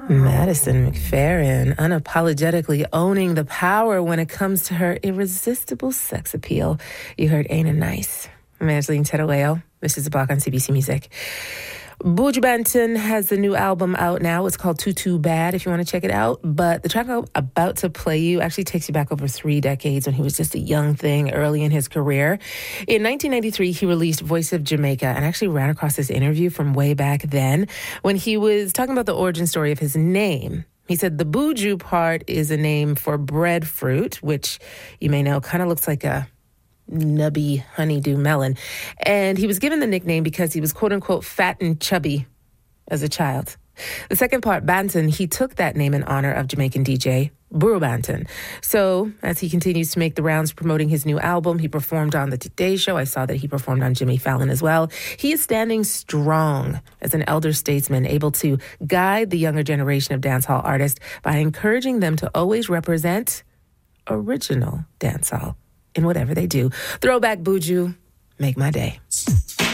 Madison McFerrin unapologetically owning the power when it comes to her irresistible sex appeal. You heard Ain't It Nice. I'm Angeline Tedaweo. This is The Block on CBC Music. Buju Banton has the new album out now. It's called Too Bad if you want to check it out. But the track I'm about to play you actually takes you back over 3 decades when he was just a young thing early in his career. In 1993, he released Voice of Jamaica and actually ran across this interview from way back then when he was talking about the origin story of his name. He said the Buju part is a name for breadfruit, which you may know kind of looks like a nubby honeydew melon. And he was given the nickname because he was quote-unquote fat and chubby as a child. The second part, Banton, he took that name in honor of Jamaican DJ Buju Banton. So as he continues to make the rounds promoting his new album, he performed on The Today Show. I saw that he performed on Jimmy Fallon as well. He is standing strong as an elder statesman, able to guide the younger generation of dancehall artists by encouraging them to always represent original dancehall in whatever they do. Throwback Buju, make my day.